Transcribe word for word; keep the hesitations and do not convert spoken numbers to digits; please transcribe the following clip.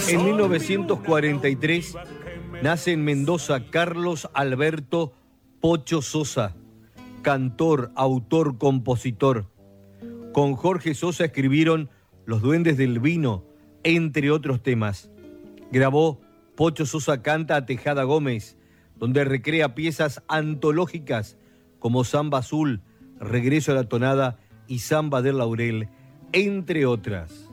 En mil novecientos cuarenta y tres nace en Mendoza Carlos Alberto Pocho Sosa, cantor, autor, compositor. Con Jorge Sosa escribieron Los Duendes del Vino, entre otros temas. Grabó Pocho Sosa Canta a Tejada Gómez, donde recrea piezas antológicas como Samba Azul, Regreso a la Tonada y Samba del Laurel, entre otras.